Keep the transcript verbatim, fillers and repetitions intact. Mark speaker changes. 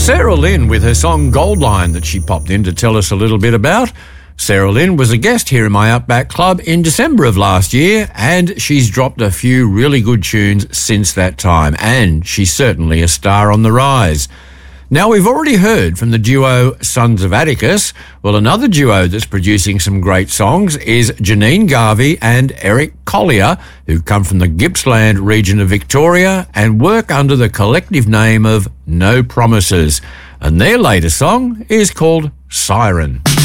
Speaker 1: Sarah Lynn with her song Goldline that she popped in to tell us a little bit about. Sarah Lynn was a guest here in my Outback Club in December of last year, and she's dropped a few really good tunes since that time, and she's certainly a star on the rise. Now, we've already heard from the duo Sons of Atticus. Well, another duo that's producing some great songs is Janine Garvey and Eric Collier, who come from the Gippsland region of Victoria and work under the collective name of No Promises. And their latest song is called Siren.